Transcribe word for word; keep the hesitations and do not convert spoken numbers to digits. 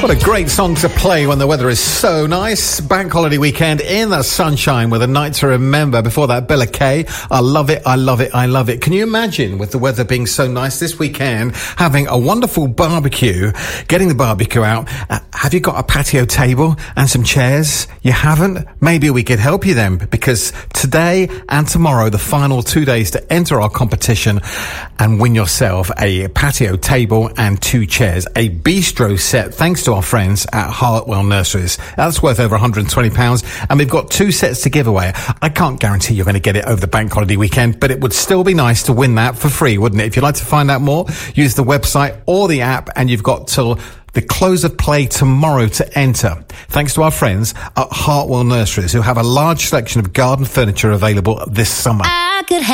What a great song to play when the weather is so nice. Bank holiday weekend in the sunshine with a night to remember. Before that, Bella Kay. I love it, I love it, I love it. Can you imagine, with the weather being so nice this weekend, having a wonderful barbecue, getting the barbecue out? Uh, have you got a patio table and some chairs? You haven't? Maybe we could help you then, because today and tomorrow, the final two days to enter our competition and win yourself a patio table and two chairs, a bistro set, thanks to our friends at Hartwell Nurseries. That's worth over one hundred twenty pounds, and we've got two sets to give away. I can't guarantee you're going to get it over the bank holiday weekend, but it would still be nice to win that for free, wouldn't it? If you'd like to find out more, use the website or the app, and you've got till the close of play tomorrow to enter. Thanks to our friends at Hartwell Nurseries, who have a large selection of garden furniture available this summer. I could